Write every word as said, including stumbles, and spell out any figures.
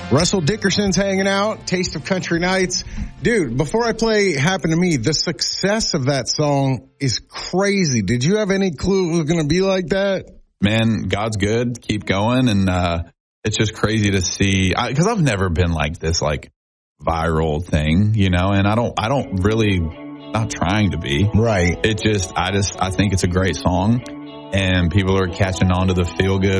Russell Dickerson's hanging out. Taste of Country Nights. Dude, before I play Happen to Me, the success of that song is crazy. Did you have any clue it was going to be like that? Man, God's good. Keep going. And uh, it's just crazy to see. Because I've never been like this, like, viral thing, you know, and I don't, I don't really, not trying to be. Right. It just, I just, I think it's a great song. And people are catching on to the feel good